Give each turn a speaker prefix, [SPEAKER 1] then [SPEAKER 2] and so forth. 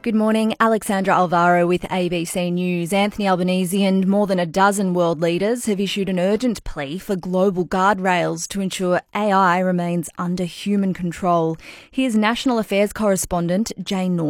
[SPEAKER 1] Good morning, Alexandra Alvaro with ABC News. Anthony Albanese and more than a dozen world leaders have issued an urgent plea for global guardrails to ensure AI remains under human control. Here's National Affairs correspondent Jane Norton.